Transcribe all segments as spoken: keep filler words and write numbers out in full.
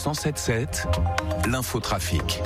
cent sept sept, l'infotrafic.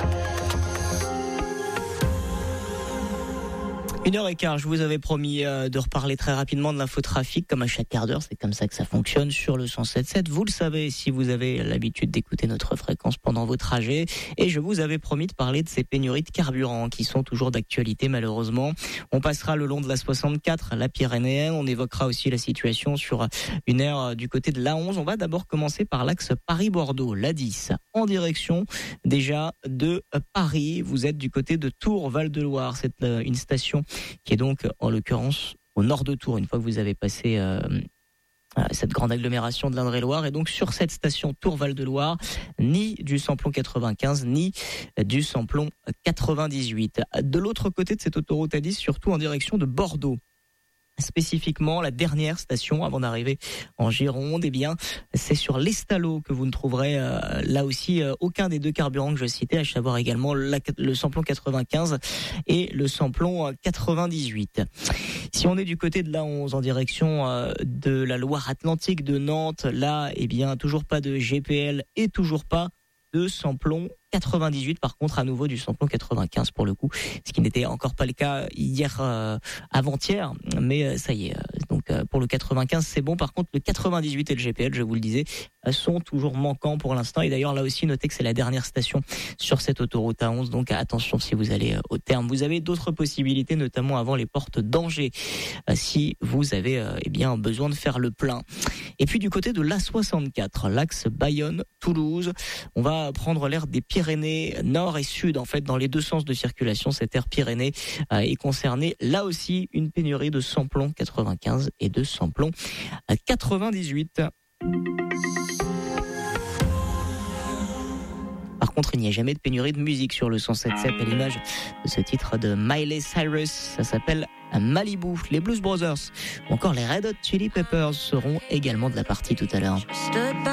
Une heure et quart, je vous avais promis euh, de reparler très rapidement de l'infotrafic, comme à chaque quart d'heure, c'est comme ça que ça fonctionne sur le cent sept sept. Vous le savez si vous avez l'habitude d'écouter notre fréquence pendant vos trajets. Et je vous avais promis de parler de ces pénuries de carburant qui sont toujours d'actualité malheureusement. On passera le long de la soixante-quatre, la Pyrénéenne. On évoquera aussi la situation sur une aire du côté de l'A onze. On va d'abord commencer par l'axe Paris-Bordeaux, l'A dix, en direction déjà de Paris. Vous êtes du côté de Tours, Val-de-Loire. C'est une station qui est donc en l'occurrence au nord de Tours, une fois que vous avez passé euh, cette grande agglomération de l'Indre-et-Loire. Et donc sur cette station Tours-Val-de-Loire, ni du samplon quatre-vingt-quinze, ni du samplon quatre-vingt-dix-huit. De l'autre côté de cette autoroute A dix, surtout en direction de Bordeaux, spécifiquement la dernière station avant d'arriver en Gironde, eh bien c'est sur l'Estalo que vous ne trouverez euh, là aussi euh, aucun des deux carburants que je citais, à savoir également la, le samplon quatre-vingt-quinze et le samplon quatre-vingt-dix-huit. Si on est du côté de l'A onze en direction euh, de la Loire-Atlantique de Nantes, là eh bien toujours pas de G P L et toujours pas de samplon quatre-vingt-dix-huit, par contre à nouveau du samplon quatre-vingt-quinze pour le coup, ce qui n'était encore pas le cas hier euh, avant-hier, mais euh, ça y est, euh, donc euh, pour le quatre-vingt-quinze c'est bon. Par contre le quatre-vingt-dix-huit et le G P L, je vous le disais, euh, sont toujours manquants pour l'instant. Et d'ailleurs là aussi notez que c'est la dernière station sur cette autoroute A onze, donc attention si vous allez euh, au terme. Vous avez d'autres possibilités, notamment avant les portes d'Angers, euh, si vous avez euh, eh bien besoin de faire le plein. Et puis du côté de l'A soixante-quatre, l'axe Bayonne-Toulouse, on va prendre l'aire des Pyrénées nord et sud, en fait dans les deux sens de circulation. Cette aire Pyrénées euh, est concernée là aussi une pénurie de samplon quatre-vingt-quinze et de samplon quatre-vingt-dix-huit. Par contre, il n'y a jamais de pénurie de musique sur le cent sept sept, à l'image de ce titre de Miley Cyrus. Ça s'appelle Malibu. Les Blues Brothers ou encore les Red Hot Chili Peppers seront également de la partie tout à l'heure.